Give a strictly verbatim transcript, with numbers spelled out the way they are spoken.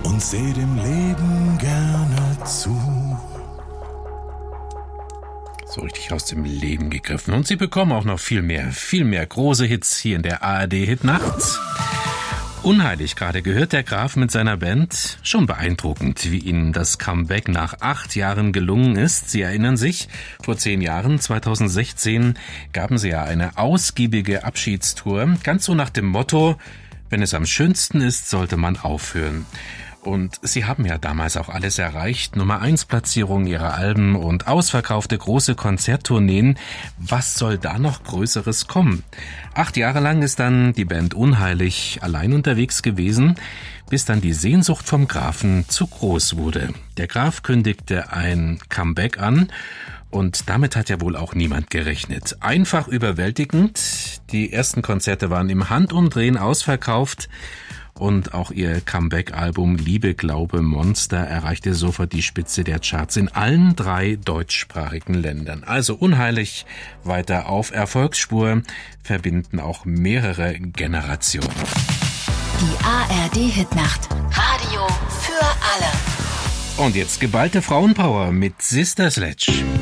und seh dem Leben gerne zu. So richtig aus dem Leben gegriffen. Und Sie bekommen auch noch viel mehr, viel mehr große Hits hier in der A R D-Hit-Nacht. Unheilig gerade gehört, der Graf mit seiner Band. Schon beeindruckend, wie ihnen das Comeback nach acht Jahren gelungen ist. Sie erinnern sich, vor zehn Jahren, zweitausendsechzehn, gaben sie ja eine ausgiebige Abschiedstour. Ganz so nach dem Motto, wenn es am schönsten ist, sollte man aufhören. Und sie haben ja damals auch alles erreicht. Nummer eins Platzierung ihrer Alben und ausverkaufte große Konzerttourneen. Was soll da noch Größeres kommen? Acht Jahre lang ist dann die Band Unheilig allein unterwegs gewesen, bis dann die Sehnsucht vom Grafen zu groß wurde. Der Graf kündigte ein Comeback an und damit hat ja wohl auch niemand gerechnet. Einfach überwältigend. Die ersten Konzerte waren im Handumdrehen ausverkauft. Und auch ihr Comeback-Album Liebe, Glaube, Monster erreichte sofort die Spitze der Charts in allen drei deutschsprachigen Ländern. Also Unheilig weiter auf Erfolgsspur, verbinden auch mehrere Generationen. Die A R D-Hitnacht. Radio für alle. Und jetzt geballte Frauenpower mit Sister Sledge.